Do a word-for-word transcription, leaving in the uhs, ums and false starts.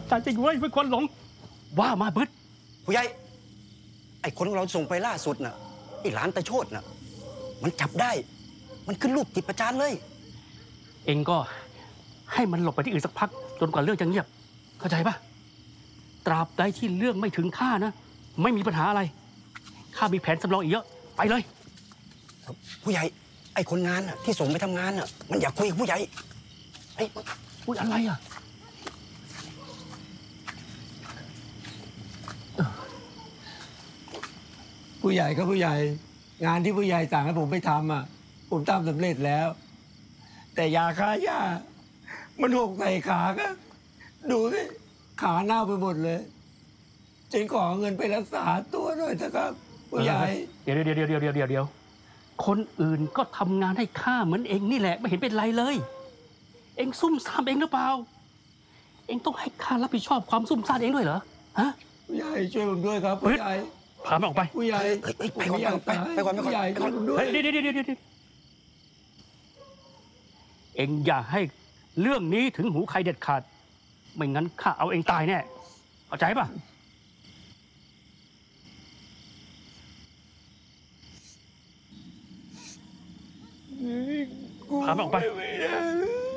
ใจจริงเว้ยไม่ควรหลงว่ามาบึ้ดผู้ใหญ่ไอ้คนของเราส่งไปล่าสุดน่ะไอ้หลานตาโชดน่ะมันจับได้มันขึ้นรูปติดประจานเลยเองก็ให้มันหลบไปที่อื่นสักพักจนกว่าเรื่องจะเงียบเข้าใจปะตราบใดที่เรื่องไม่ถึงข้านะไม่มีปัญหาอะไรข้ามีแผนสำรองอีกเยอะไปเลยผู้ใหญ่ไอ้คนงานน่ะที่ส่งไปทำงานน่ะมันอยากคุยกับผู้ใหญ่ไอ้พูดอะไรอ่ะผู้ใหญ่ก็ผู้ใหญ่งานที่ผู้ใหญ่สั่งให้ผมไปทำอ่ะผมทำสำเร็จแล้วแต่ยาฆ่าหญ้ามันหกใส่ขาก็ดูสิขาเน่าไปหมดเลยฉันขอเงินไปรักษาตัวหน่อยเถอะครับผู้ใหญ่เดี๋ยวเดี๋ยวเดี๋ยวเดี๋ยวเดี๋ยวเดี๋ยวเดี๋ยวคนอื่นก็ทำงานให้ข้าเหมือนเองนี่แหละไม่เห็นเป็นไรเลยเองซุ่มซ่ามเองหรือเปล่าเองต้องให้ข้ารับผิดชอบความซุ่มซ่ามเองด้วยเหรอฮะผู้ใหญ่ช่วยผมด้วยครับผู้ใหญ่พามันออกไปผู้ใหญ่ไปก่อนไปไปก่อนไปก่อนผู้ใหญ่ช่วยผมด้วยเดี๋ยวเดี๋ยวเดี๋ยวเดี๋ยวเองอย่าให้เรื่องนี้ถึงหูใครเด็ดขาดไม่งั้นข้าเอาเองตายแน่เข้าใจป่ะพามันออกไป